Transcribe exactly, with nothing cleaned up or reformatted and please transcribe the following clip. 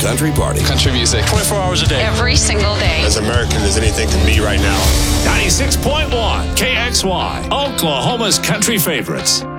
country party. Country music. twenty-four hours a day. Every single day. As American as anything can be right now. ninety-six point one K X Y, Oklahoma's country favorites.